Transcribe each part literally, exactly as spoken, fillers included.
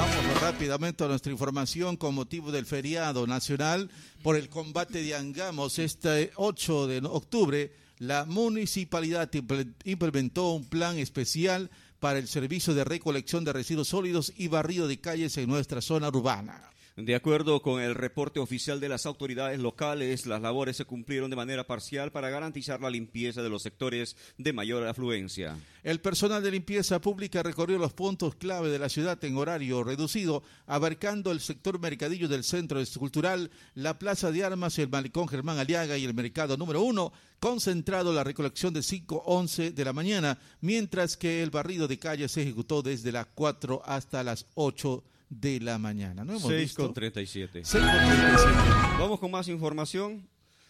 Vamos rápidamente a nuestra información con motivo del feriado nacional por el combate de Angamos. Este ocho de octubre, la municipalidad implementó un plan especial para el servicio de recolección de residuos sólidos y barrido de calles en nuestra zona urbana. De acuerdo con el reporte oficial de las autoridades locales, las labores se cumplieron de manera parcial para garantizar la limpieza de los sectores de mayor afluencia. El personal de limpieza pública recorrió los puntos clave de la ciudad en horario reducido, abarcando el sector mercadillo del Centro Cultural, la Plaza de Armas, el Malecón Germán Aliaga y el Mercado número uno, concentrado la recolección de cinco a once de la mañana, mientras que el barrido de calles se ejecutó desde las cuatro hasta las ocho de la mañana. ¿No hemos seis con treinta y siete. seis con treinta y siete. Vamos con más información.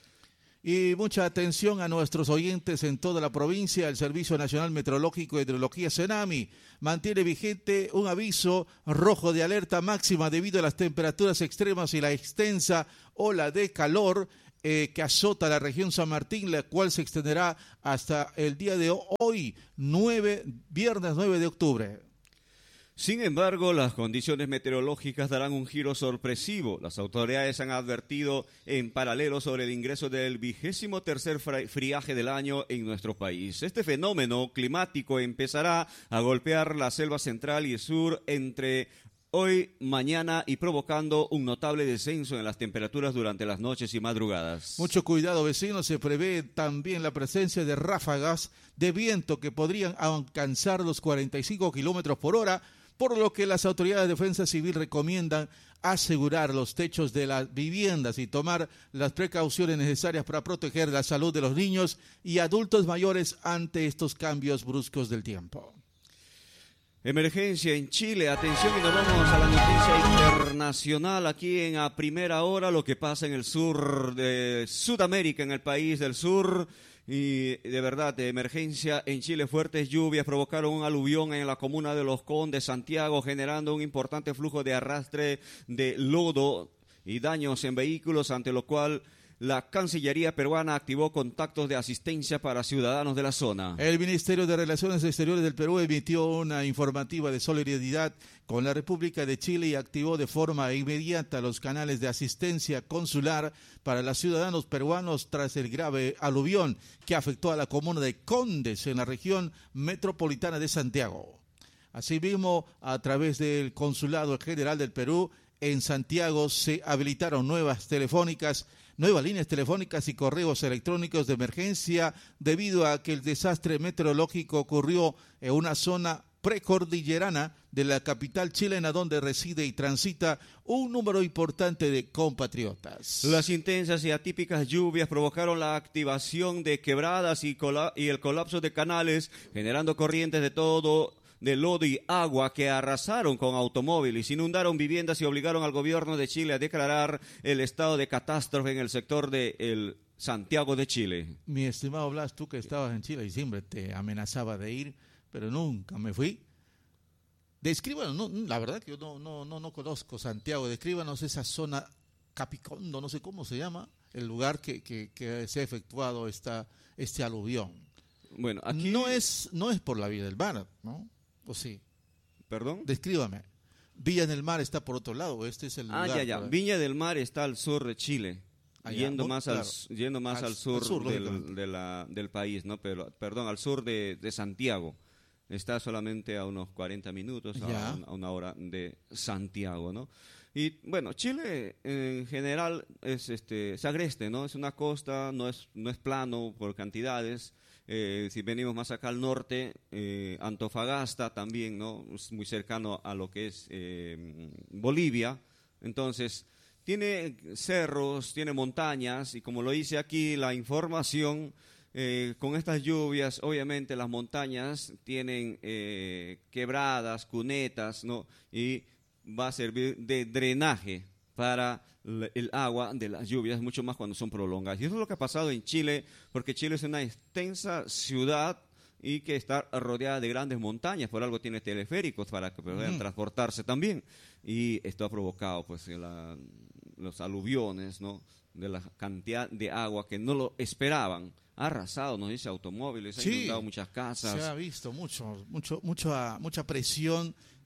Y mucha atención a nuestros oyentes en toda la provincia. El Servicio Nacional Meteorológico y Hidrología CENAMI mantiene vigente un aviso rojo de alerta máxima debido a las temperaturas extremas y la extensa ola de calor eh, que azota la región San Martín, la cual se extenderá hasta el día de hoy, nueve, viernes nueve de octubre. Sin embargo, las condiciones meteorológicas darán un giro sorpresivo. Las autoridades han advertido en paralelo sobre el ingreso del vigésimo tercer friaje del año en nuestro país. Este fenómeno climático empezará a golpear la selva central y sur entre hoy, mañana y provocando un notable descenso en las temperaturas durante las noches y madrugadas. Mucho cuidado, vecinos. Se prevé también la presencia de ráfagas de viento que podrían alcanzar los cuarenta y cinco kilómetros por hora, por lo que las autoridades de defensa civil recomiendan asegurar los techos de las viviendas y tomar las precauciones necesarias para proteger la salud de los niños y adultos mayores ante estos cambios bruscos del tiempo. Emergencia en Chile, atención, y nos vamos a la noticia internacional aquí en A Primera Hora, lo que pasa en el sur de Sudamérica, en el país del sur. Y de verdad, de emergencia en Chile, fuertes lluvias provocaron un aluvión en la comuna de Los Condes, Santiago, generando un importante flujo de arrastre de lodo y daños en vehículos, ante lo cual la Cancillería peruana activó contactos de asistencia para ciudadanos de la zona. El Ministerio de Relaciones Exteriores del Perú emitió una informativa de solidaridad con la República de Chile y activó de forma inmediata los canales de asistencia consular para los ciudadanos peruanos tras el grave aluvión que afectó a la comuna de Condes en la región metropolitana de Santiago. Asimismo, a través del Consulado General del Perú en Santiago se habilitaron nuevas telefónicas Nuevas líneas telefónicas y correos electrónicos de emergencia debido a que el desastre meteorológico ocurrió en una zona precordillerana de la capital chilena donde reside y transita un número importante de compatriotas. Las intensas y atípicas lluvias provocaron la activación de quebradas y, y el colapso de canales, generando corrientes de todo de lodo y agua que arrasaron con automóviles, inundaron viviendas y obligaron al gobierno de Chile a declarar el estado de catástrofe en el sector de el Santiago de Chile. Mi estimado Blas, tú que estabas en Chile y siempre te amenazaba de ir, pero nunca me fui. Descríbanos, no, la verdad que yo no, no, no, no conozco Santiago, descríbanos esa zona Capicondo, no sé cómo se llama, el lugar que, que, que se ha efectuado esta, este aluvión. Bueno, aquí no es, no es por la Villa del Mar, ¿no? ¿O sí? ¿Perdón? Descríbame. Villa del Mar está por otro lado, este es el ah, lugar. Ah, ya, ya. Viña del Mar está al sur de Chile, Allá, yendo, muy, más claro. al, yendo más al, al sur, al sur del, de la, del país, ¿no? Pero, perdón, al sur de, de Santiago. Está solamente a unos cuarenta minutos, a, a una hora de Santiago, ¿no? Y bueno, Chile en general es, este, es agreste, ¿no? Es una costa, no es, no es plano por cantidades. Eh, si venimos más acá al norte, eh, Antofagasta también, ¿no? Es muy cercano a lo que es eh, Bolivia. Entonces, tiene cerros, tiene montañas, y como lo dice aquí la información, eh, con estas lluvias, obviamente las montañas tienen eh, quebradas, cunetas, ¿no? Y va a servir de drenaje para el agua de las lluvias, mucho más cuando son prolongadas. Y eso es lo que ha pasado en Chile, porque Chile es una extensa ciudad y que está rodeada de grandes montañas, por algo tiene teleféricos para que puedan mm. transportarse también. Y esto ha provocado pues la, los aluviones, ¿no? De la cantidad de agua que no lo esperaban. Ha arrasado, nos dice, automóviles, ha sí, inundado muchas casas. Se ha visto mucho, mucho, mucha, mucha presión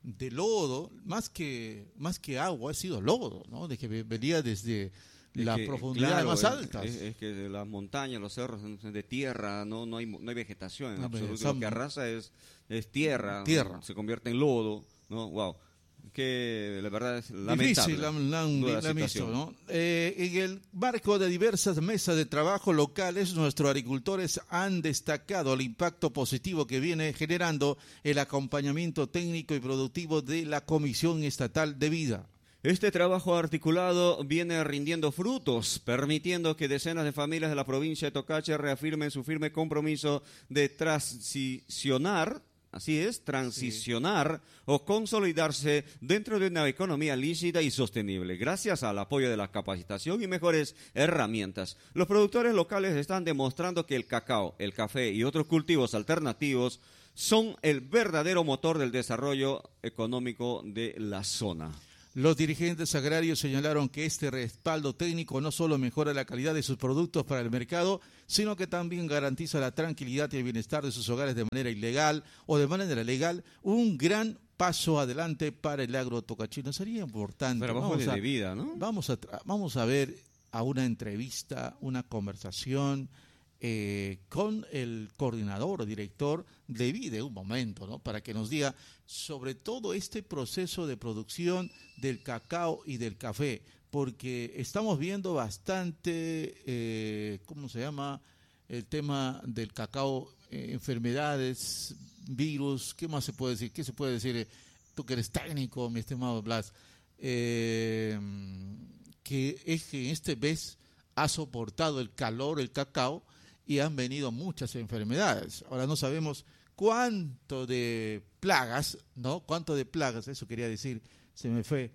de lodo, más que más que agua, ha sido lodo, ¿no? De que venía desde las profundidades claro, más altas. Es, es, es que las montañas, los cerros de tierra, no no hay no hay vegetación en no, absoluto. Son, lo que arrasa es, es tierra, tierra, se convierte en lodo, ¿no? Wow. Que la verdad es lamentable. Difícil la, la, la, la misión, ¿no? Eh, en el marco de diversas mesas de trabajo locales, nuestros agricultores han destacado el impacto positivo que viene generando el acompañamiento técnico y productivo de la Comisión Estatal de Vida. Este trabajo articulado viene rindiendo frutos, permitiendo que decenas de familias de la provincia de Tocache reafirmen su firme compromiso de transicionar, así es, transicionar sí. o consolidarse dentro de una economía lícita y sostenible, gracias al apoyo de la capacitación y mejores herramientas. Los productores locales están demostrando que el cacao, el café y otros cultivos alternativos son el verdadero motor del desarrollo económico de la zona. Los dirigentes agrarios señalaron que este respaldo técnico no solo mejora la calidad de sus productos para el mercado, sino que también garantiza la tranquilidad y el bienestar de sus hogares de manera ilegal o de manera legal, un gran paso adelante para el agro tocachino. Sería importante. Pero vamos, a, de vida, ¿no? vamos, a, vamos a ver a una entrevista, una conversación eh, con el coordinador o director de Vide, un momento, ¿no? Para que nos diga sobre todo este proceso de producción del cacao y del café, porque estamos viendo bastante, eh, ¿cómo se llama? El tema del cacao, eh, enfermedades, virus, ¿qué más se puede decir? ¿Qué se puede decir? Tú que eres técnico, mi estimado Blas, eh, que es que en este mes ha soportado el calor, el cacao, y han venido muchas enfermedades. Ahora no sabemos cuánto de plagas, ¿no? Cuánto de plagas, eso quería decir, se me fue.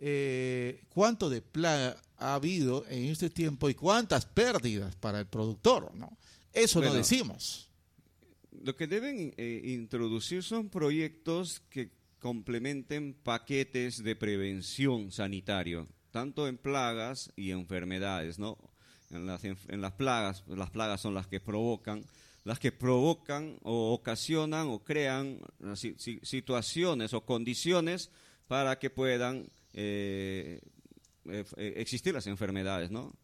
Eh, cuánto de plaga ha habido en este tiempo y cuántas pérdidas para el productor, ¿no? Eso bueno, no decimos. Lo que deben eh, introducir son proyectos que complementen paquetes de prevención sanitario, tanto en plagas y enfermedades, ¿no? En las, en las plagas, las plagas son las que provocan, las que provocan o ocasionan o crean situaciones o condiciones para que puedan eh, eh, existir las enfermedades, ¿no?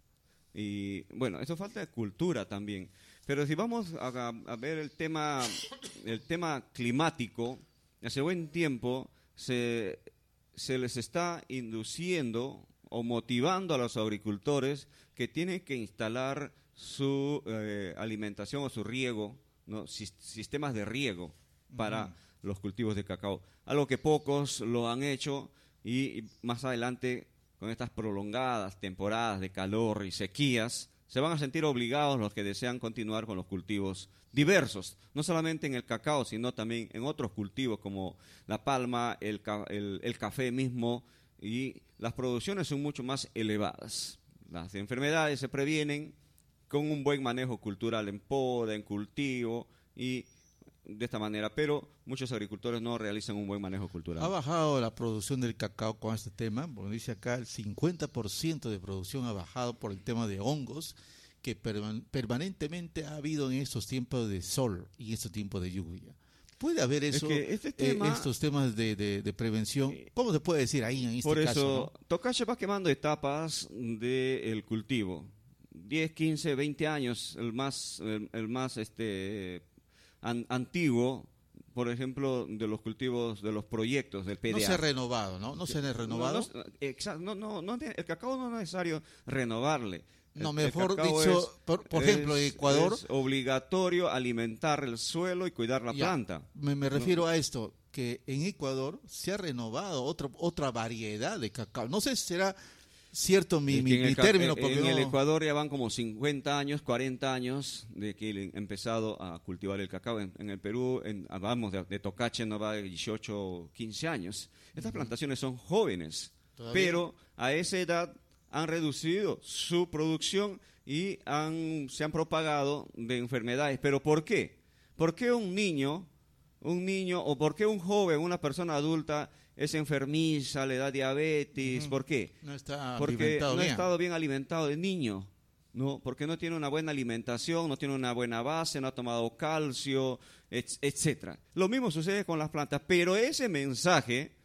Y bueno, eso falta de cultura también. Pero si vamos a, a ver el tema, el tema climático, hace buen tiempo se, se les está induciendo o motivando a los agricultores que tienen que instalar su eh, alimentación o su riego, ¿no? Sis- sistemas de riego para uh-huh. los cultivos de cacao. Algo que pocos lo han hecho y, y más adelante, con estas prolongadas temporadas de calor y sequías, se van a sentir obligados los que desean continuar con los cultivos diversos, no solamente en el cacao, sino también en otros cultivos como la palma, el, ca- el, el café mismo, y las producciones son mucho más elevadas. Las enfermedades se previenen con un buen manejo cultural en poda, en cultivo y de esta manera, pero muchos agricultores no realizan un buen manejo cultural. Ha bajado la producción del cacao con este tema, porque dice acá el cincuenta por ciento de producción ha bajado por el tema de hongos que perman- permanentemente ha habido en estos tiempos de sol y estos tiempos de lluvia. ¿Puede haber eso, es que este tema, eh, estos temas de, de, de prevención? ¿Cómo se puede decir ahí en este por caso? Por eso, ¿no? Tocache va quemando etapas del cultivo. diez, quince, veinte años, el más, el, el más este, an, antiguo, por ejemplo, de los cultivos, de los proyectos del P D A. No se ha renovado, ¿no? No se ha renovado. No, no, exacto, no, no, no, el cacao no es necesario renovarle. No, mejor dicho, es, por, por ejemplo, en Ecuador es obligatorio alimentar el suelo y cuidar la ya, planta. Me, me refiero ¿no? a esto, que en Ecuador se ha renovado otra otra variedad de cacao. No sé si será cierto mi, mi, mi término. Porque en no... el Ecuador ya van como cincuenta años, cuarenta años de que han empezado a cultivar el cacao. En, en el Perú, en, vamos, de, de Tocache no va de dieciocho, quince años. Estas uh-huh. plantaciones son jóvenes, ¿todavía? Pero a esa edad han reducido su producción y han, se han propagado de enfermedades. ¿Pero por qué? ¿Por qué un niño, un niño o por qué un joven, una persona adulta es enfermiza, le da diabetes? Uh-huh. ¿Por qué? No está Porque no bien. ha estado bien alimentado de niño, ¿no? Porque no tiene una buena alimentación, no tiene una buena base, no ha tomado calcio, et- etcétera. Lo mismo sucede con las plantas, pero ese mensaje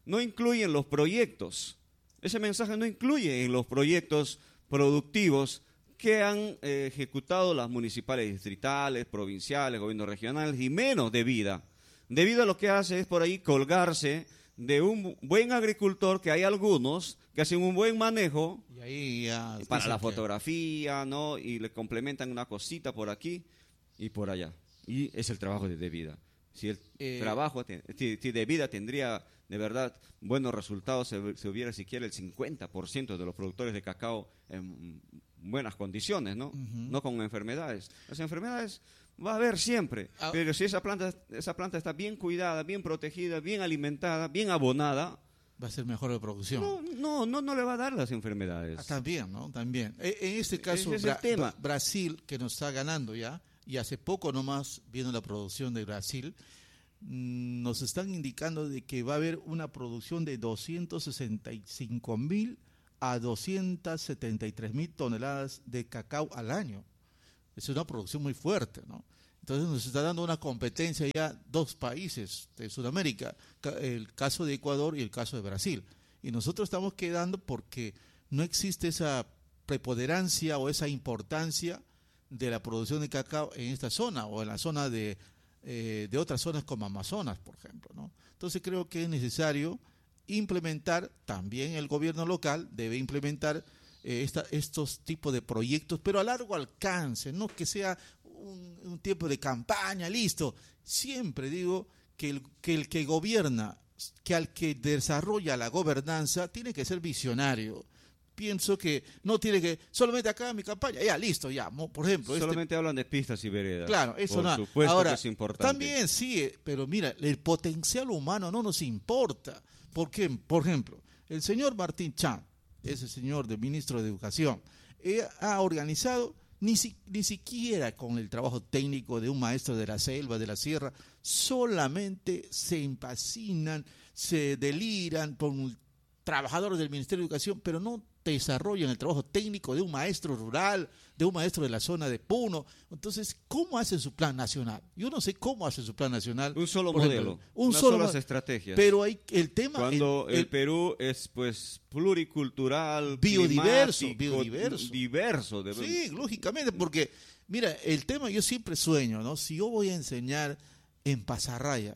no incluye en los proyectos. Ese mensaje no incluye en los proyectos productivos que han eh, ejecutado las municipales distritales, provinciales, gobiernos regionales, y menos de vida. De vida lo que hace es por ahí colgarse de un buen agricultor, que hay algunos que hacen un buen manejo y ahí ya para la fotografía, ¿no? Y le complementan una cosita por aquí y por allá. Y es el trabajo de, de vida. Si el eh, trabajo si, si de vida tendría de verdad buenos resultados, se, se hubiera siquiera el cincuenta por ciento de los productores de cacao en buenas condiciones, ¿no? Uh-huh. No con enfermedades. Las enfermedades va a haber siempre, ah. pero si esa planta, esa planta está bien cuidada, bien protegida, bien alimentada, bien abonada, va a ser mejor de producción. No, no, no, no le va a dar las enfermedades. Ah, también, ¿no? También. En este caso, es Bra- tema. Brasil, que nos está ganando ya, y hace poco nomás, viendo la producción de Brasil, mmm, nos están indicando de que va a haber una producción de doscientos sesenta y cinco mil a doscientos setenta y tres mil toneladas de cacao al año. Es una producción muy fuerte, ¿no? Entonces nos está dando una competencia ya dos países de Sudamérica, el caso de Ecuador y el caso de Brasil. Y nosotros estamos quedando porque no existe esa preponderancia o esa importancia de la producción de cacao en esta zona o en la zona de, eh, de otras zonas como Amazonas, por ejemplo, ¿no? Entonces creo que es necesario implementar, también el gobierno local debe implementar eh, esta, estos tipos de proyectos, pero a largo alcance, no que sea un, un tiempo de campaña, listo. Siempre digo que el, que el que gobierna, que al que desarrolla la gobernanza, tiene que ser visionario. Pienso que no tiene que, solamente acá mi campaña, ya, listo, ya, por ejemplo. Solamente este, hablan de pistas y veredas. Claro, eso por no. supuesto Ahora, que es importante. También sí, pero mira, el potencial humano no nos importa. ¿Por qué? Por ejemplo, el señor Martín Chan, ese señor de ministro de Educación, eh, ha organizado, ni, si, ni siquiera con el trabajo técnico de un maestro de la selva, de la sierra, solamente se impacinan, se deliran con trabajadores del Ministerio de Educación, pero no desarrollan el trabajo técnico de un maestro rural, de un maestro de la zona de Puno. Entonces, ¿cómo hacen su plan nacional? Yo no sé cómo hacen su plan nacional. Un solo modelo, ejemplo, un unas solas estrategias. Pero hay el tema... Cuando el, el, el Perú es pues pluricultural, biodiverso, biodiverso. Diverso. De... Sí, lógicamente, porque, mira, el tema yo siempre sueño, ¿no? Si yo voy a enseñar en Pasarraya,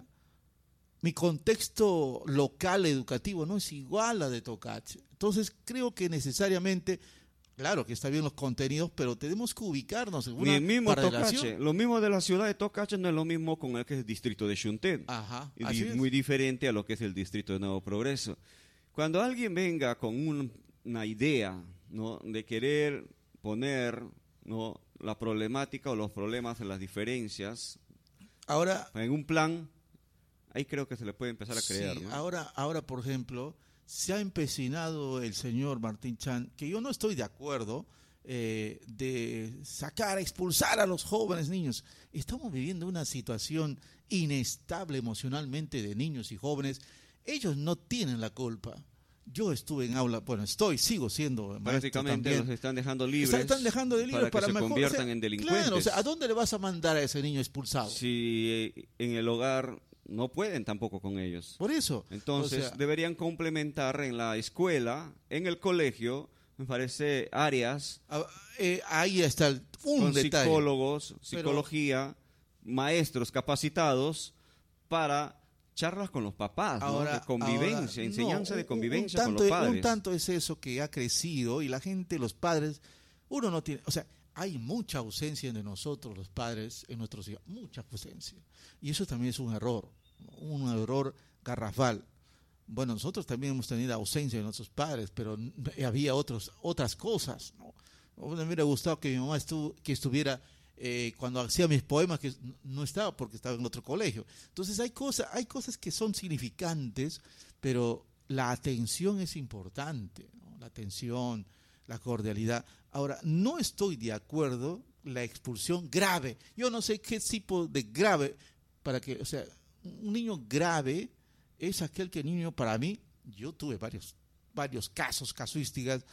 mi contexto local educativo no es igual a de Tocache. Entonces creo que necesariamente, claro que está bien los contenidos, pero tenemos que ubicarnos en una Ni el mismo Tocache, lo mismo de la ciudad de Tocache no es lo mismo con el que es el distrito de Xunten. Ajá, y así muy es. diferente a lo que es el distrito de Nuevo Progreso. Cuando alguien venga con un, una idea, ¿no?, de querer poner, ¿no?, la problemática o los problemas en las diferencias ahora en un plan, ahí creo que se le puede empezar a creer. Sí, ¿no? ahora, ahora, por ejemplo, se ha empecinado el señor Martín Chan, que yo no estoy de acuerdo, eh, de sacar, expulsar a los jóvenes niños. Estamos viviendo una situación inestable emocionalmente de niños y jóvenes. Ellos no tienen la culpa. Yo estuve en aula, bueno, estoy, sigo siendo prácticamente los están dejando libres, están dejando de libres para que para se mejor, conviertan o sea, en delincuentes. Claro, o sea, ¿a dónde le vas a mandar a ese niño expulsado? Si eh, en el hogar no pueden tampoco con ellos. Por eso. Entonces, o sea, deberían complementar en la escuela, en el colegio, me parece, áreas. Eh, ahí está el, un con detalle. Psicólogos, psicología, pero, maestros capacitados para charlas con los papás, ahora, ¿no? De convivencia, ahora, enseñanza no, de convivencia un tanto, con los padres. Un tanto es eso que ha crecido y la gente, los padres, uno no tiene, o sea, hay mucha ausencia de nosotros los padres en nuestros hijos, mucha ausencia. Y eso también es un error, un error garrafal. Bueno, nosotros también hemos tenido ausencia de nuestros padres, pero había otros, otras cosas, ¿no? Me hubiera gustado que mi mamá estuvo, que estuviera eh, cuando hacía mis poemas, que no estaba porque estaba en otro colegio. Entonces hay cosas, hay cosas que son significantes, pero la atención es importante, ¿no? La atención, la cordialidad. Ahora, no estoy de acuerdo la expulsión grave. Yo no sé qué tipo de grave, para que, o sea, un niño grave es aquel que niño, para mí, yo tuve varios, varios casos, casuísticas.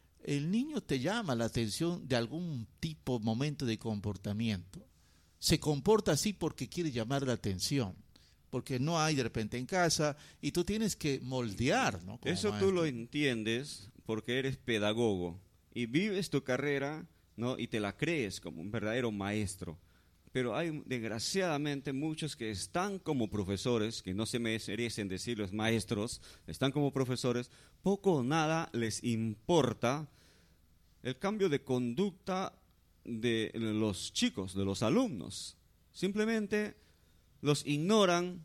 El niño te llama la atención de algún tipo, momento de comportamiento. Se comporta así porque quiere llamar la atención. porque no hay de repente en casa y tú tienes que moldear, ¿no? Como Eso maestro. tú lo entiendes porque eres pedagogo y vives tu carrera, ¿no? Y te la crees como un verdadero maestro. Pero hay desgraciadamente muchos que están como profesores, que no se merecen decirlos maestros, están como profesores, poco o nada les importa el cambio de conducta de los chicos, de los alumnos. Simplemente los ignoran,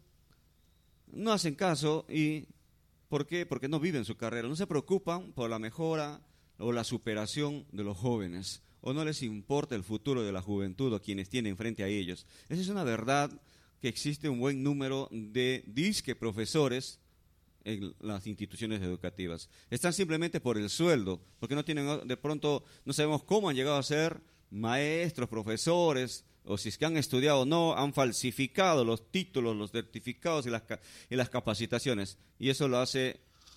no hacen caso. ¿Y por qué? Porque no viven su carrera, no se preocupan por la mejora o la superación de los jóvenes, o no les importa el futuro de la juventud o quienes tienen frente a ellos. Esa es una verdad, que existe un buen número de disque profesores en las instituciones educativas. Están simplemente por el sueldo, porque no tienen, de pronto no sabemos cómo han llegado a ser maestros, profesores, o si es que han estudiado o no, han falsificado los títulos, los certificados y las, y las capacitaciones, y eso lo hace,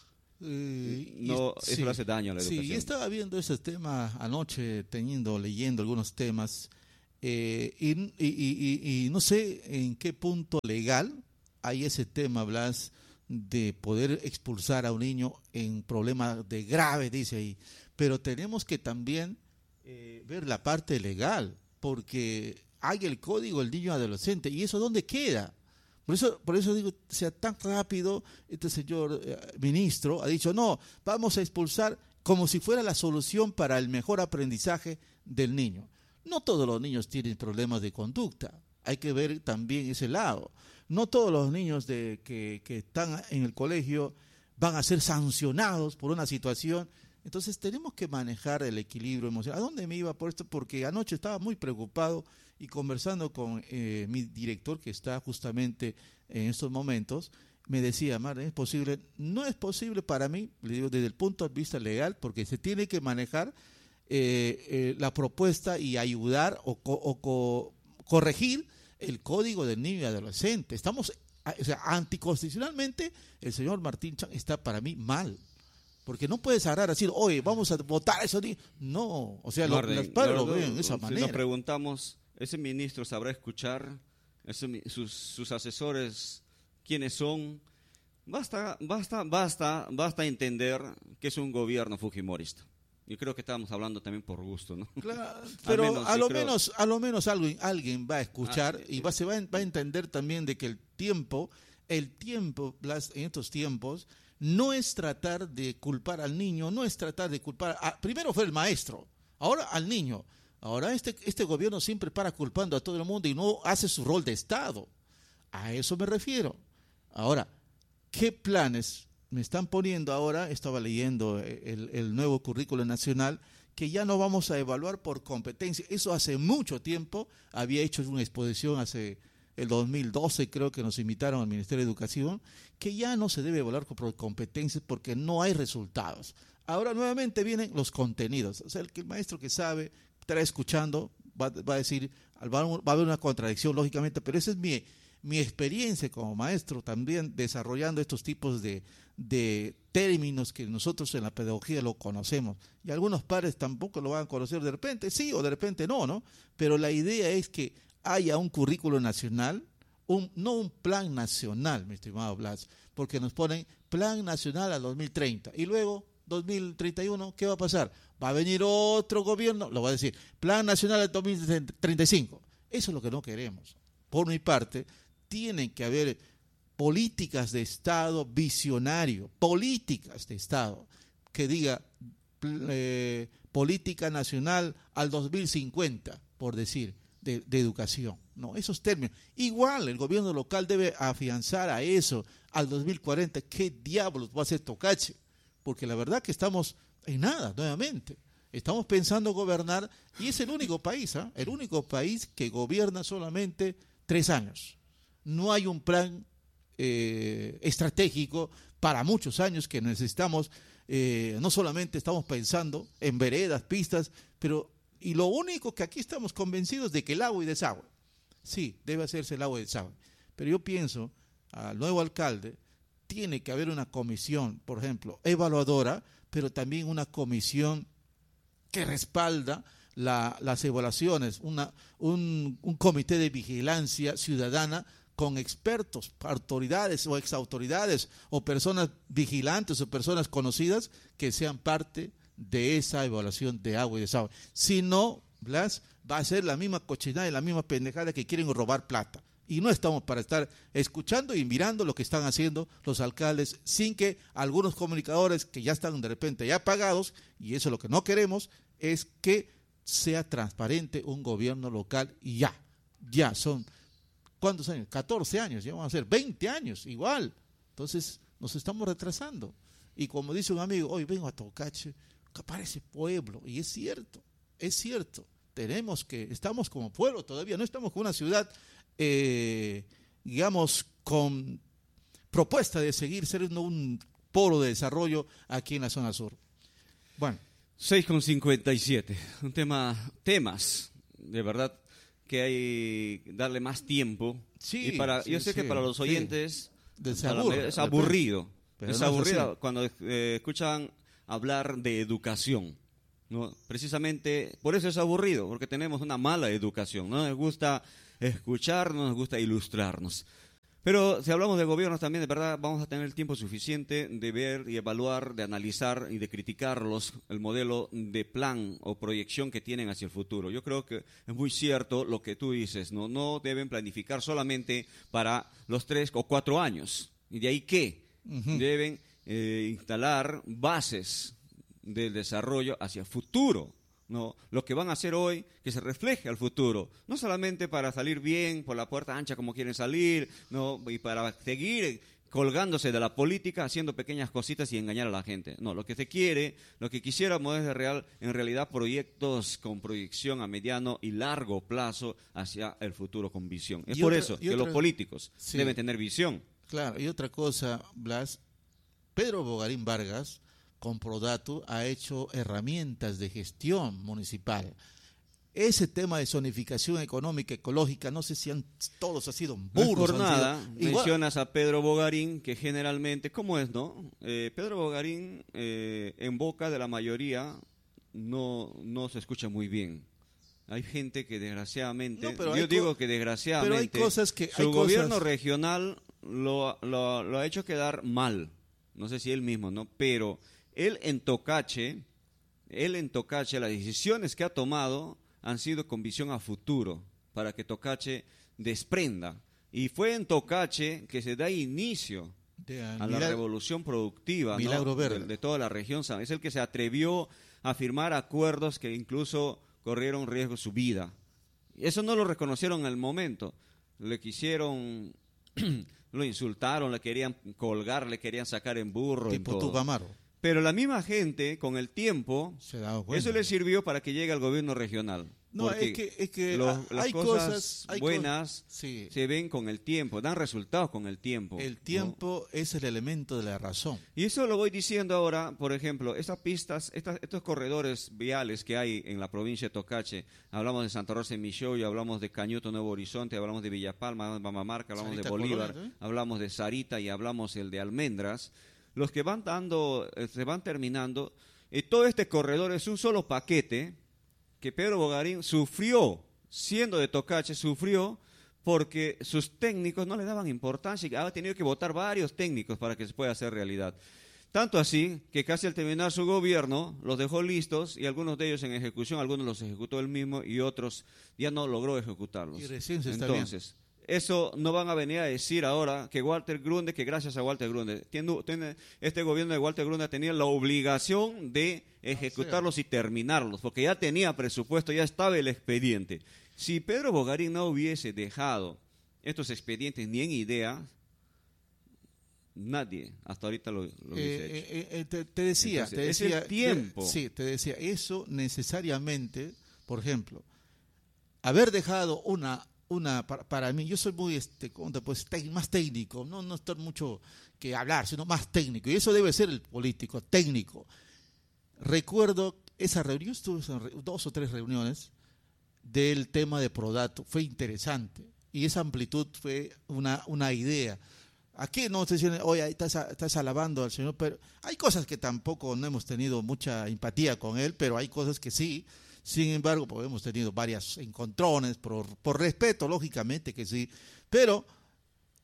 eh, no, y, eso sí, le hace daño a la educación. Sí, yo estaba viendo ese tema anoche, teniendo, leyendo algunos temas, eh, y, y, y, y no sé en qué punto legal hay ese tema, Blas, de poder expulsar a un niño en problemas de graves, dice ahí, pero tenemos que también eh, ver la parte legal, porque hay el código del niño adolescente, y eso ¿dónde queda? Por eso, por eso digo, sea tan rápido, este señor eh, ministro ha dicho, no, vamos a expulsar como si fuera la solución para el mejor aprendizaje del niño. No todos los niños tienen problemas de conducta, hay que ver también ese lado. No todos los niños de, que, que están en el colegio van a ser sancionados por una situación. Entonces tenemos que manejar el equilibrio emocional. ¿A dónde me iba por esto? Porque anoche estaba muy preocupado y conversando con eh, mi director, que está justamente en estos momentos, me decía, Mar, ¿es posible? No es posible para mí, le digo, desde el punto de vista legal, porque se tiene que manejar eh, eh, la propuesta y ayudar o, co o co corregir el código del niño y adolescente. Estamos, o sea, anticonstitucionalmente, el señor Martín Chan está para mí mal. Porque no puedes agarrar así, oye, vamos a votar eso. No, o sea, no, lo, los padres no, lo ven de esa si manera. Nos preguntamos, ¿ese ministro sabrá escuchar? Ese, sus, sus asesores, ¿quiénes son? Basta, basta, basta, basta entender que es un gobierno fujimorista. Yo creo que estábamos hablando también por gusto, ¿no? Claro, pero menos, a, lo creo... menos, a lo menos alguien, alguien va a escuchar ah, y va, se va, va a entender también de que el tiempo, el tiempo, las, en estos tiempos, no es tratar de culpar al niño, no es tratar de culpar, a, primero fue el maestro, ahora al niño. Ahora este, este gobierno siempre para culpando a todo el mundo y no hace su rol de Estado. A eso me refiero. Ahora, ¿qué planes me están poniendo ahora? Estaba leyendo el, el nuevo currículo nacional, que ya no vamos a evaluar por competencia. Eso hace mucho tiempo, había hecho una exposición hace el dos mil doce, creo que nos invitaron al Ministerio de Educación, que ya no se debe evaluar por competencias porque no hay resultados. Ahora nuevamente vienen los contenidos. O sea, el, que el maestro que sabe, estará escuchando, va, va a decir, va, va a haber una contradicción, lógicamente, pero esa es mi, mi experiencia como maestro también desarrollando estos tipos de, de términos que nosotros en la pedagogía lo conocemos. Y algunos padres tampoco lo van a conocer de repente, sí o de repente no, ¿no? Pero la idea es que haya un currículo nacional, un, no un plan nacional, mi estimado Blas, porque nos ponen plan nacional al dos mil treinta y luego dos mil treinta y uno, ¿qué va a pasar? Va a venir otro gobierno, lo va a decir, plan nacional al dos mil treinta y cinco. Eso es lo que no queremos. Por mi parte, tienen que haber políticas de Estado visionario, políticas de Estado, que diga eh, política nacional al dos mil cincuenta, por decir, de, de educación. No, esos términos. Igual el gobierno local debe afianzar a eso al dos mil cuarenta. ¿Qué diablos va a hacer Tocache? Porque la verdad que estamos en nada, nuevamente. Estamos pensando gobernar, y es el único país, ¿eh? el único país que gobierna solamente tres años. No hay un plan eh, estratégico para muchos años que necesitamos. Eh, no solamente estamos pensando en veredas, pistas, pero y lo único que aquí estamos convencidos de que el agua y desagüe. Sí, debe hacerse el agua y desagüe. Pero yo pienso, al nuevo alcalde, tiene que haber una comisión, por ejemplo, evaluadora, pero también una comisión que respalda la, las evaluaciones, una, un, un comité de vigilancia ciudadana con expertos, autoridades o exautoridades o personas vigilantes o personas conocidas que sean parte de esa evaluación de agua y desagüe. Si no, Blas, va a ser la misma cochinada y la misma pendejada que quieren robar plata. Y no estamos para estar escuchando y mirando lo que están haciendo los alcaldes sin que algunos comunicadores que ya están de repente ya pagados, y eso es lo que no queremos, es que sea transparente un gobierno local y ya, ya son, ¿cuántos años? catorce años, ya van a ser veinte años, igual. Entonces nos estamos retrasando. Y como dice un amigo, hoy vengo a Tocache, que parece pueblo, y es cierto, es cierto. Tenemos que, estamos como pueblo todavía, no estamos como una ciudad, eh, digamos, con propuesta de seguir siendo un polo de desarrollo aquí en la zona sur. Bueno. seis con cincuenta y siete, un tema, temas, de verdad, que hay que darle más tiempo. Sí, y para, sí, yo sé sí, que para los oyentes sí. para aburre, es aburrido, pero es no aburrido es cuando eh, escuchan hablar de educación. ¿No? Precisamente por eso es aburrido, porque tenemos una mala educación, no nos gusta escuchar, no nos gusta ilustrarnos. Pero si hablamos de gobiernos también, de verdad, vamos a tener el tiempo suficiente de ver y evaluar, de analizar y de criticarlos, el modelo de plan o proyección que tienen hacia el futuro. Yo creo que es muy cierto lo que tú dices, no, no deben planificar solamente para los tres o cuatro años. ¿Y de ahí qué? Uh-huh. Deben eh, instalar bases del desarrollo hacia el futuro, ¿no? Lo que van a hacer hoy, que se refleje al futuro, no solamente para salir bien por la puerta ancha como quieren salir, ¿no? Y para seguir colgándose de la política, haciendo pequeñas cositas y engañar a la gente. No, lo que se quiere, lo que quisiéramos es de real, en realidad proyectos con proyección a mediano y largo plazo hacia el futuro con visión. Es por otra, eso que otra, los políticos sí. deben tener visión. Claro, y otra cosa, Blas, Pedro Bogarín Vargas con Prodatu ha hecho herramientas de gestión municipal. Ese tema de zonificación económica, ecológica, no sé si han, todos han sido burros. No por nada, sido, mencionas igual. A Pedro Bogarín, que generalmente, ¿cómo es, no? Eh, Pedro Bogarín, eh, en boca de la mayoría, no, no se escucha muy bien. Hay gente que desgraciadamente, no, yo digo que desgraciadamente, pero hay cosas que, su hay gobierno cosas... regional lo, lo, lo ha hecho quedar mal. No sé si él mismo, ¿no? Pero él en Tocache, él en Tocache, las decisiones que ha tomado han sido con visión a futuro, para que Tocache desprenda. Y fue en Tocache que se da inicio de, uh, a la milagro, revolución productiva, milagro ¿no? verde. de, de toda la región. Es el que se atrevió a firmar acuerdos que incluso corrieron riesgo su vida. Eso no lo reconocieron en el momento. Le quisieron, lo insultaron, le querían colgar, le querían sacar en burro. Tipo en todo. Tupamaro. Pero la misma gente, con el tiempo, se da cuenta. Eso le sirvió para que llegue al gobierno regional. No, es que, es que los, las hay cosas cosas hay buenas co sí. se ven con el tiempo, dan resultados con el tiempo. El tiempo, ¿no? Es el elemento de la razón. Y eso lo voy diciendo ahora, por ejemplo, estas pistas, estas, estos corredores viales que hay en la provincia de Tocache, hablamos de Santa Rosa de Michoya, hablamos de Cañuto, Nuevo Horizonte, hablamos de Villapalma, Mamamarca, hablamos Sarita, de Bolívar, Colón, ¿eh? Hablamos de Sarita y hablamos el de Almendras. Los que van dando, se van terminando, y todo este corredor es un solo paquete que Pedro Bogarín sufrió, siendo de Tocache, sufrió porque sus técnicos no le daban importancia y ha tenido que votar varios técnicos para que se pueda hacer realidad. Tanto así que casi al terminar su gobierno los dejó listos y algunos de ellos en ejecución, algunos los ejecutó él mismo y otros ya no logró ejecutarlos. Y recién se está Entonces, bien. Eso no van a venir a decir ahora que Walter Grunde, que gracias a Walter Grunde, tiene, tiene, este gobierno de Walter Grunde tenía la obligación de ejecutarlos y terminarlos, porque ya tenía presupuesto, ya estaba el expediente. Si Pedro Bogarín no hubiese dejado estos expedientes ni en idea, nadie hasta ahorita lo, lo hubiese eh, hecho. Eh, eh, te, te decía, Entonces, te decía, es el tiempo. Te, sí, te decía, eso necesariamente, por ejemplo, haber dejado una... Una, para, para mí, yo soy muy, este, pues, te, más técnico, no, no estoy mucho que hablar, sino más técnico, y eso debe ser el político, técnico. Recuerdo esa reunión, estuve en dos o tres reuniones del tema de Prodatu, fue interesante, y esa amplitud fue una, una idea. Aquí no se dicen, oye, estás, estás alabando al señor, pero hay cosas que tampoco no hemos tenido mucha empatía con él, pero hay cosas que sí. Sin embargo, pues hemos tenido varias encontrones, por, por respeto, lógicamente que sí, pero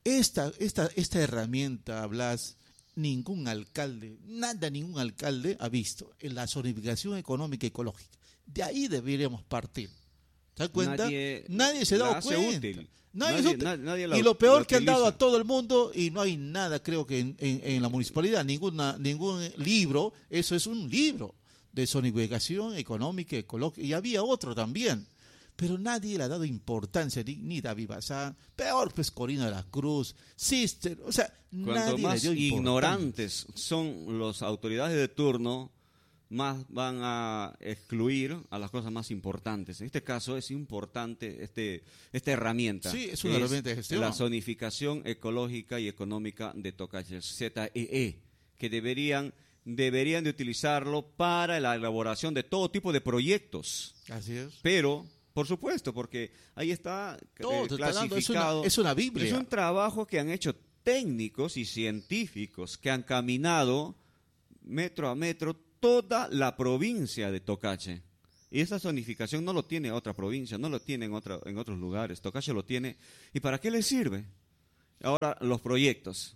esta, esta, esta herramienta, Blas, ningún alcalde, nada, ningún alcalde ha visto en la zonificación económica y ecológica. De ahí deberíamos partir. ¿Se dan cuenta? Nadie, nadie se da cuenta. Útil. Nadie nadie, nadie, nadie la, y lo peor que han dado a todo el mundo, y no hay nada, creo que en, en, en la municipalidad, ninguna, ningún libro, eso es un libro de zonificación económica, ecológica, y había otro también, pero nadie le ha dado importancia, ni, ni David Bazán, peor pues Corina de la Cruz, Sister, o sea, Cuanto nadie más le dio ignorantes son las autoridades de turno, más van a excluir a las cosas más importantes. En este caso es importante este esta herramienta. Sí, es una herramienta de gestión. La zonificación ecológica y económica de Tocache, Z E E, que deberían, deberían de utilizarlo para la elaboración de todo tipo de proyectos. Así es. Pero, por supuesto, porque ahí está todo, eh, clasificado. Es una, es una Biblia. Es un trabajo que han hecho técnicos y científicos que han caminado metro a metro toda la provincia de Tocache. Y esa zonificación no lo tiene otra provincia, no lo tiene en, otra, en otros lugares. Tocache lo tiene. ¿Y para qué le sirve? Ahora, los proyectos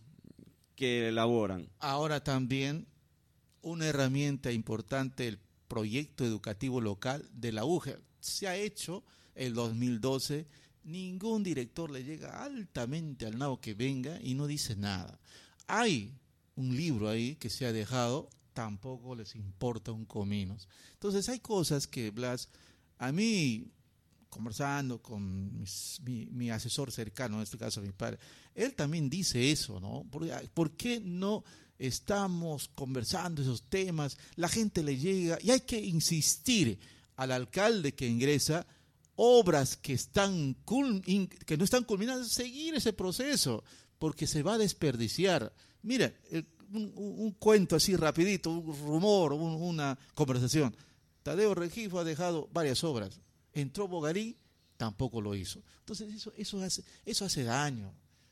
que elaboran. Ahora también una herramienta importante, el proyecto educativo local de la U G E. Se ha hecho el dos mil doce, ningún director le llega altamente al nabo que venga y no dice nada. Hay un libro ahí que se ha dejado, tampoco les importa un cominos. Entonces hay cosas que, Blas, a mí, conversando con mis, mi, mi asesor cercano, en este caso mi padre, él también dice eso, ¿no? ¿Por, ¿por qué no estamos conversando esos temas? La gente le llega y hay que insistir al alcalde que ingresa, obras que, están que no están culminadas, seguir ese proceso, porque se va a desperdiciar. Mira, el Un, un, un cuento así rapidito, un rumor, un, una conversación. Tadeo Regifo ha dejado varias obras. Entró Bogarí, tampoco lo hizo. Entonces eso, eso, hace, eso hace daño.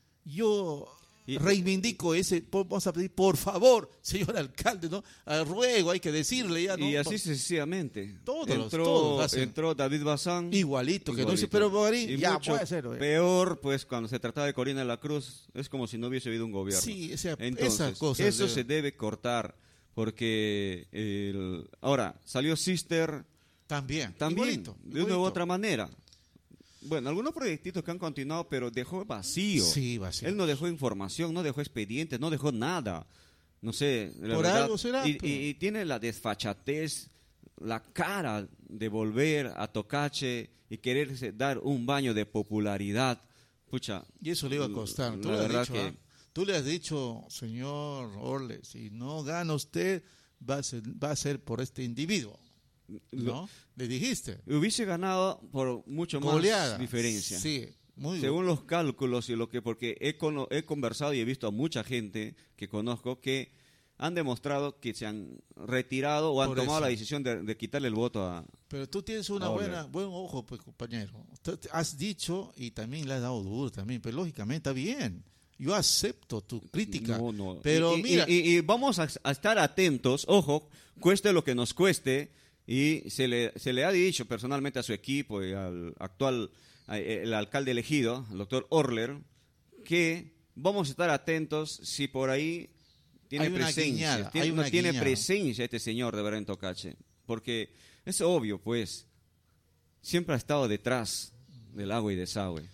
Yo y, reivindico ese, vamos a pedir, por favor, señor alcalde, ¿no? Al ruego, hay que decirle ya, ¿no? Y así sucesivamente. Todos, entró, todos entró David Bazán. Igualito, que igualito. no hizo, pero Bogarí y ya mucho puede hacerlo. ¿eh? Peor, pues, cuando se trataba de Corina de la Cruz, es como si no hubiese habido un gobierno. Sí, o sea, entonces, esas cosas eso de... se debe cortar, porque el... ahora, salió Sister... También, también igualito, de una u otra manera. Bueno, algunos proyectitos que han continuado, pero dejó vacío. Sí, vacío. Él no dejó información, no dejó expedientes, no dejó nada. No sé, la Por verdad. algo será. Y, y, y tiene la desfachatez, la cara de volver a Tocache y quererse dar un baño de popularidad. Pucha. Y eso le iba a costar. Tú, la le, has verdad dicho, que... ¿eh? Tú le has dicho, señor Orle, si no gana usted, va a ser, va a ser por este individuo. ¿No? Le dijiste. Hubiese ganado por mucho más Goleada. Diferencia. Sí, muy según bien. los cálculos y lo que, porque he, con, he conversado y he visto a mucha gente que conozco que han demostrado que se han retirado o han por tomado eso. la decisión de, de quitarle el voto a. Pero tú tienes una buena, buen ojo, pues, compañero. Tú has dicho y también le has dado duro también, pero lógicamente está bien. Yo acepto tu crítica, No, no. pero y, mira, y, y, y vamos a, a estar atentos, ojo, cueste lo que nos cueste. Y se le, se le ha dicho personalmente a su equipo y al actual el alcalde elegido, el doctor Orler, que vamos a estar atentos si por ahí tiene presencia, guiñada, tiene, una tiene guiñada. presencia este señor de verdad en Tocache. Porque es obvio, pues, siempre ha estado detrás del agua y desagüe.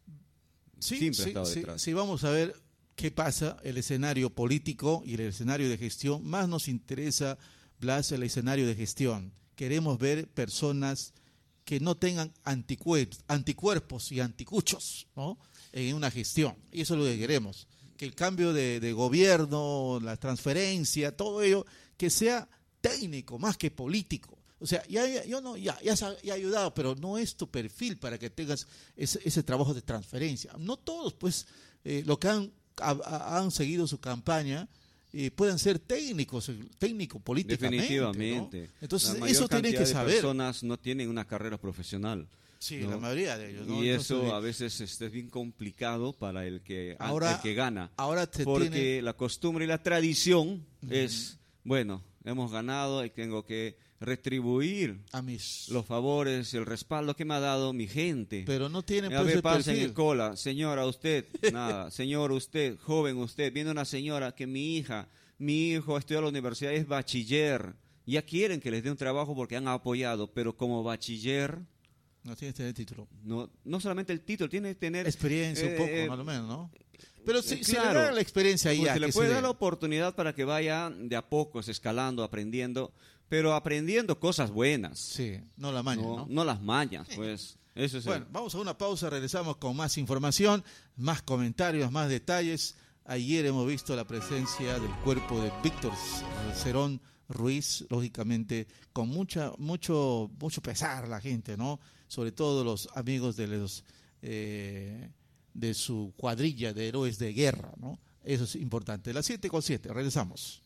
sí, siempre ha sí, estado sí, detrás. sí, vamos a ver qué pasa, el escenario político y el escenario de gestión. Más nos interesa, Blas, el escenario de gestión. Queremos ver personas que no tengan anticuerpos, anticuerpos y anticuchos, ¿no? En una gestión. Y eso es lo que queremos. Que el cambio de, de gobierno, la transferencia, todo ello, que sea técnico más que político. O sea, ya, ya, yo no, ya, ya, ya ha ayudado, pero no es tu perfil para que tengas ese, ese trabajo de transferencia. No todos, pues, eh, lo que han, ha, han seguido su campaña, Eh, puedan ser técnicos, técnico políticamente. Definitivamente. ¿no? Entonces, la eso tienen que saber. Las personas no tienen una carrera profesional. Sí, ¿no? la mayoría de ellos. ¿no? Y Entonces, eso a veces este, es bien complicado para el que, ahora, el que gana. Ahora te porque tiene... la costumbre y la tradición uh-huh. es bueno, hemos ganado y tengo que retribuir a mis... los favores, el respaldo que me ha dado mi gente. Pero no tiene pues, a ver, pasa en el cola, señora, usted, nada, señor, usted, joven, usted, viene una señora que mi hija, mi hijo estudia en la universidad, es bachiller, ya quieren que les dé un trabajo porque han apoyado, pero como bachiller... No tiene que tener título. No, no solamente el título, tiene que tener... experiencia eh, un poco, eh, más o menos, ¿no? Pero si, eh, si claro, le da la experiencia ahí, pues a se le que puede se dar dé. la oportunidad para que vaya de a pocos escalando, aprendiendo, pero aprendiendo cosas buenas. Sí, no la maña, no, ¿no? No las mañas, pues. Eso es bueno, el... vamos a una pausa, regresamos con más información, más comentarios, más detalles. Ayer hemos visto la presencia del cuerpo de Víctor Cerón Ruiz, lógicamente, con mucha, mucho, mucho pesar la gente, ¿no? Sobre todo los amigos de los eh, de su cuadrilla de héroes de guerra, ¿no? Eso es importante. Las siete con siete, regresamos.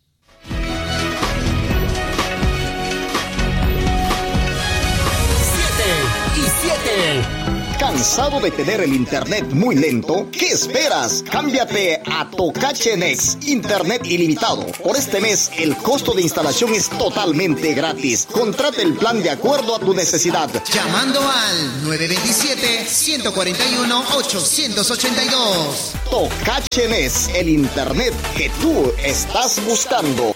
siete y siete. ¿Cansado de tener el internet muy lento? ¿Qué esperas? Cámbiate a Tocache Next, internet ilimitado. Por este mes, el costo de instalación es totalmente gratis. Contrata el plan de acuerdo a tu necesidad. Llamando al nueve dos siete, uno cuatro uno, ocho ocho dos. Tocache Next, el internet que tú estás buscando.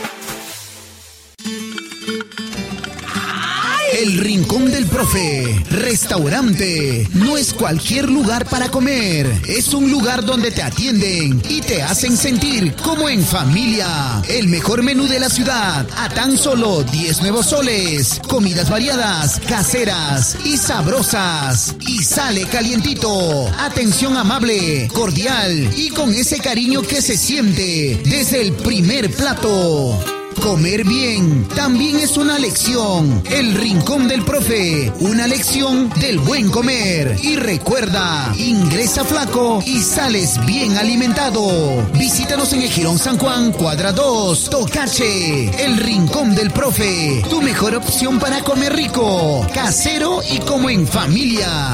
El Rincón del Profe, restaurante, no es cualquier lugar para comer, es un lugar donde te atienden y te hacen sentir como en familia. El mejor menú de la ciudad, a tan solo diez nuevos soles, comidas variadas, caseras y sabrosas. Y sale calientito, atención amable, cordial y con ese cariño que se siente desde el primer plato. Comer bien también es una lección. El Rincón del Profe, una lección del buen comer. Y recuerda, ingresa flaco y sales bien alimentado. Visítanos en el Jirón San Juan, cuadra dos, Tocache. El Rincón del Profe, tu mejor opción para comer rico, casero y como en familia.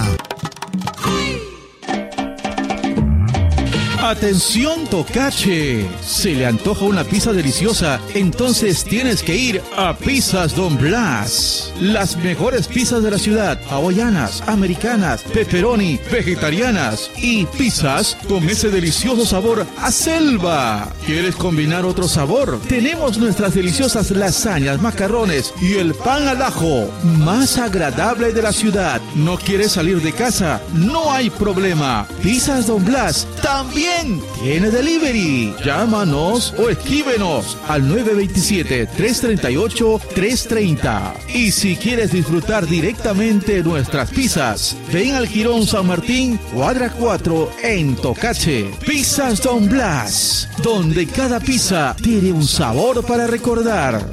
Atención Tocache, se le antoja una pizza deliciosa, entonces tienes que ir a Pizzas Don Blas. Las mejores pizzas de la ciudad, hawaianas, americanas, pepperoni, vegetarianas y pizzas con ese delicioso sabor a selva. ¿Quieres combinar otro sabor? Tenemos nuestras deliciosas lasañas, macarrones y el pan al ajo más agradable de la ciudad. ¿No quieres salir de casa? No hay problema. Pizzas Don Blas también tiene delivery. Llámanos o escríbenos al nueve dos siete, tres tres ocho, tres tres cero. Y si quieres disfrutar directamente nuestras pizzas, ven al Jirón San Martín, cuadra cuatro, en Tocache. Pizzas Don Blas, donde cada pizza tiene un sabor para recordar.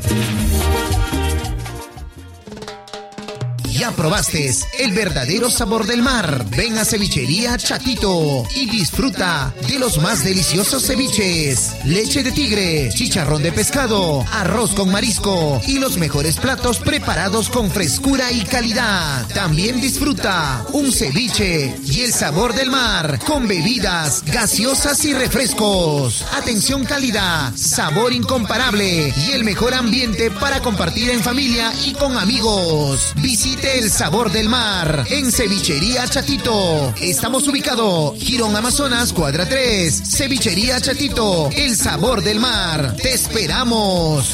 Ya probaste el verdadero sabor del mar. Ven a Cevichería Chatito y disfruta de los más deliciosos ceviches. Leche de tigre, chicharrón de pescado, arroz con marisco y los mejores platos preparados con frescura y calidad. También disfruta un ceviche y el sabor del mar con bebidas gaseosas y refrescos. Atención, calidad, sabor incomparable y el mejor ambiente para compartir en familia y con amigos. Visite el sabor del mar en Cevichería Chatito. Estamos ubicados Jirón Amazonas, cuadra tres. Cevichería Chatito, el sabor del mar. Te esperamos.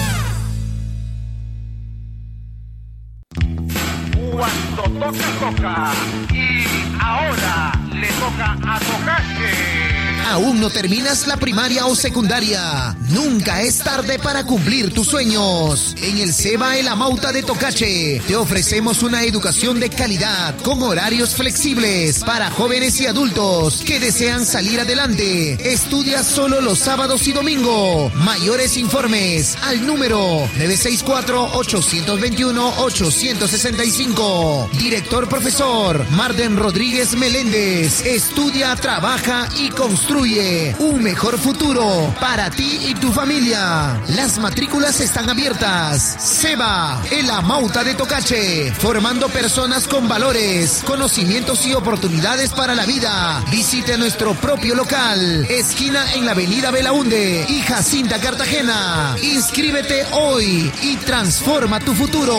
Cuando toca, toca. Y ahora le toca a Tocache. ¿Aún no terminas la primaria o secundaria? Nunca es tarde para cumplir tus sueños. En el Ceba El Amauta de Tocache te ofrecemos una educación de calidad con horarios flexibles para jóvenes y adultos que desean salir adelante. Estudia solo los sábados y domingo. Mayores informes al número nueve seis cuatro, ocho dos uno, ocho seis cinco. Director profesor Marden Rodríguez Meléndez. Estudia, trabaja y construye construye un mejor futuro para ti y tu familia. Las matrículas están abiertas. SEBA, el Amauta de Tocache, formando personas con valores, conocimientos y oportunidades para la vida. Visite nuestro propio local, esquina en la avenida Belaunde y Jacinta Cartagena. Inscríbete hoy y transforma tu futuro.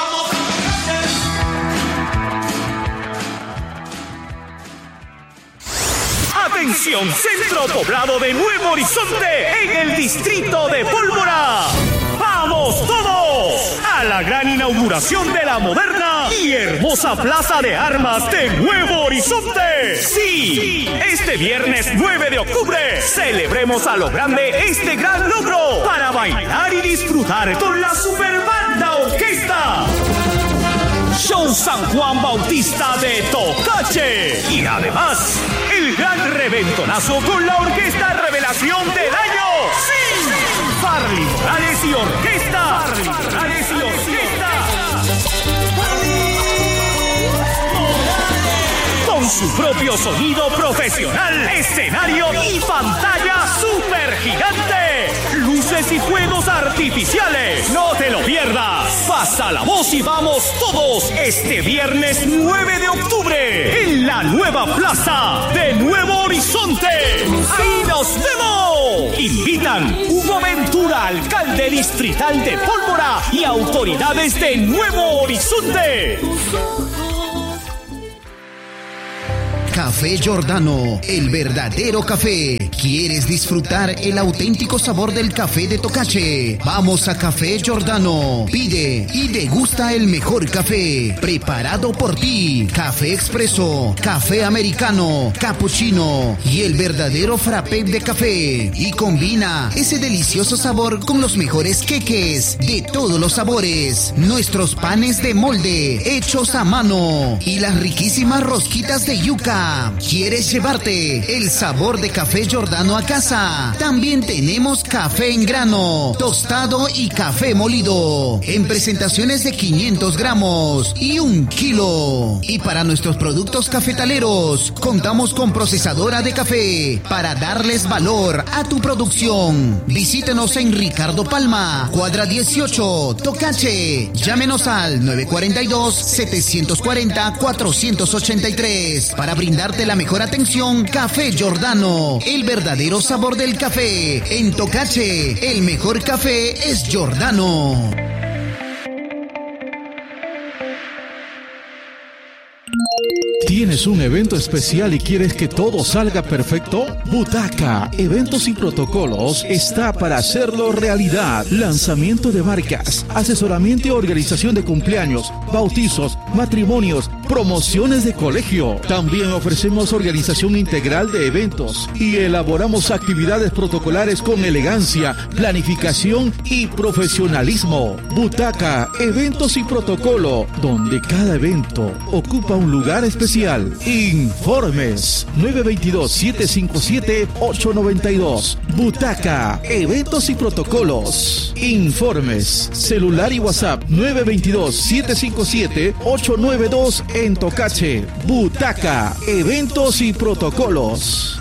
Atención, Centro Poblado de Nuevo Horizonte en el distrito de Pólvora. ¡Vamos todos a la gran inauguración de la moderna y hermosa Plaza de Armas de Nuevo Horizonte! Sí, este viernes nueve de octubre celebremos a lo grande este gran logro para bailar y disfrutar con la Superbanda Orquesta. Show San Juan Bautista de Tocache. Y además, el gran reventonazo con la Orquesta Revelación del Año. ¡Sí! Farley Morales y Orquesta. Farley Morales y Orquesta. Con su propio sonido profesional, escenario y pantalla super gigante. Luces y fuegos artificiales. No te lo pierdas. Pasa la voz y vamos todos este viernes nueve de octubre en la nueva plaza de Nuevo Horizonte. ¡Ahí nos vemos! Invitan Hugo Ventura, alcalde distrital de Pólvora, y autoridades de Nuevo Horizonte. Café Giordano, el verdadero café. ¿Quieres disfrutar el auténtico sabor del café de Tocache? Vamos a Café Giordano. Pide y degusta el mejor café, preparado por ti. Café expreso, café americano, cappuccino y el verdadero frappé de café. Y combina ese delicioso sabor con los mejores queques de todos los sabores. Nuestros panes de molde, hechos a mano. Y las riquísimas rosquitas de yuca. ¿Quieres llevarte el sabor de Café Giordano a casa? También tenemos café en grano, tostado y café molido, en presentaciones de quinientos gramos y un kilo. Y para nuestros productos cafetaleros, contamos con procesadora de café para darles valor a tu producción. Visítenos en Ricardo Palma, cuadra dieciocho, Tocache. Llámenos al nueve cuatro dos, siete cuatro cero, cuatro ocho tres para brindar darte la mejor atención. Café Giordano, el verdadero sabor del café. En Tocache, el mejor café es Giordano. ¿Tienes un evento especial y quieres que todo salga perfecto? Butaca, Eventos y Protocolos, está para hacerlo realidad. Lanzamiento de marcas, asesoramiento y organización de cumpleaños, bautizos, matrimonios, promociones de colegio. También ofrecemos organización integral de eventos y elaboramos actividades protocolares con elegancia, planificación y profesionalismo. Butaca, Eventos y Protocolo, donde cada evento ocupa un lugar especial. Informes nueve dos dos, siete cinco siete, ocho nueve dos. Butaca, Eventos y Protocolos. Informes, celular y WhatsApp nueve dos dos, siete cinco siete, ocho nueve dos en Tocache. Butaca, Eventos y Protocolos.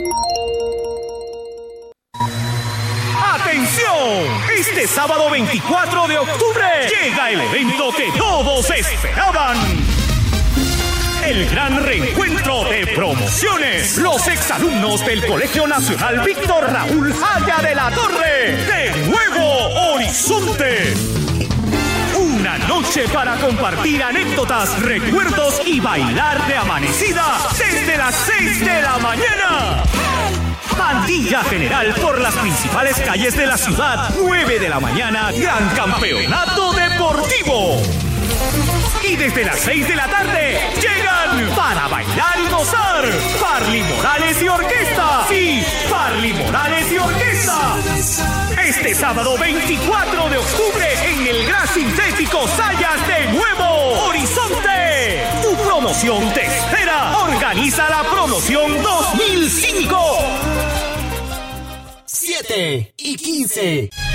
¡Atención! Este sábado veinticuatro de octubre llega el evento que todos esperaban. El gran reencuentro de promociones. Los exalumnos del Colegio Nacional Víctor Raúl Jaya de la Torre de Nuevo Horizonte. Una noche para compartir anécdotas, recuerdos y bailar de amanecida desde las seis de la mañana. Pandilla general por las principales calles de la ciudad. nueve de la mañana, gran campeonato deportivo. Y desde las seis de la tarde llegan para bailar y gozar Farley Morales y Orquesta. Sí, Farley Morales y Orquesta. Este sábado veinticuatro de octubre en el Gran Sintético Sayas de Nuevo Horizonte. Tu promoción te espera. Organiza la promoción dos mil cinco. siete y quince.